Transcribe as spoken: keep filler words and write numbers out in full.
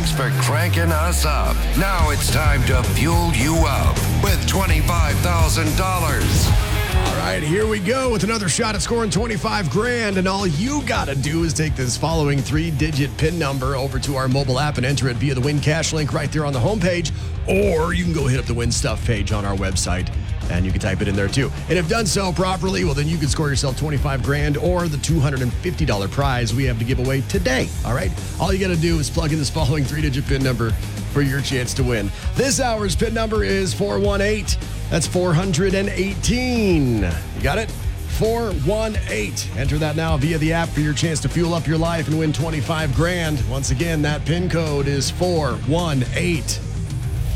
Thanks for cranking us up. Now it's time to fuel you up with twenty-five thousand dollars. All right, here we go with another shot at scoring twenty-five grand. And all you got to do is take this following three-digit PIN number over to our mobile app and enter it via the Win Cash link right there on the homepage. Or you can go hit up the Win Stuff page on our website, and you can type it in there too. And if done so properly, well, then you can score yourself twenty-five grand or the two hundred fifty dollars prize we have to give away today. All right? All you got to do is plug in this following three-digit PIN number for your chance to win. This hour's PIN number is four one eight. That's four hundred eighteen. You got it? four one eight. Enter that now via the app for your chance to fuel up your life and win twenty-five grand. Once again, that PIN code is four one eight.